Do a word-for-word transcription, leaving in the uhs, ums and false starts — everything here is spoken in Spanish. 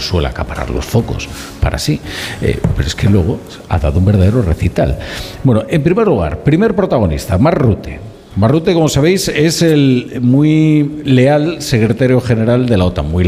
pues suele acaparar los focos para sí. Eh, pero es que luego ha dado un verdadero recital. Bueno, en primer lugar, primer protagonista, Mark Rutte. Mark Rutte, como sabéis, es el muy leal secretario general de la OTAN, muy